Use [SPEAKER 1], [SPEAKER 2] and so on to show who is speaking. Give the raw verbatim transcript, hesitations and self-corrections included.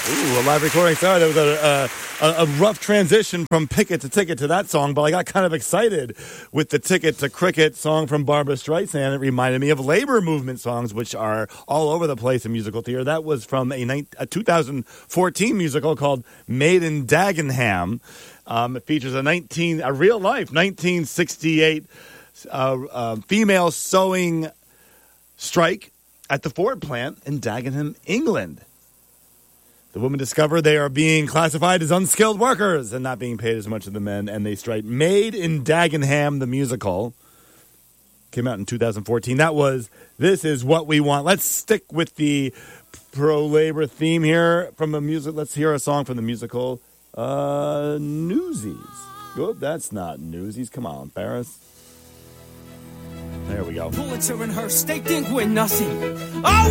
[SPEAKER 1] Ooh, a live recording. Sorry, there was a, a, a rough transition from Picket to Ticket to that song, but I got kind of excited with the Ticket to Cricket song from Barbra Streisand. It reminded me of labor movement songs, which are all over the place in musical theater. That was from a, a two thousand fourteen musical called Made in Dagenham. Um, it features a nineteen a real life nineteen sixty-eight uh, uh, female sewing strike at the Ford plant in Dagenham, England. The women discover they are being classified as unskilled workers and not being paid as much as the men, and they strike. Made in Dagenham, the musical, came out in two thousand fourteen. That was This Is What We Want. Let's stick with the pro-labor theme here from a music. Let's hear a song from the musical uh, Newsies. Oh, that's not Newsies. Come on, Paris. There we go.
[SPEAKER 2] Pulitzer and Hearst, they think we're nothing. Oh,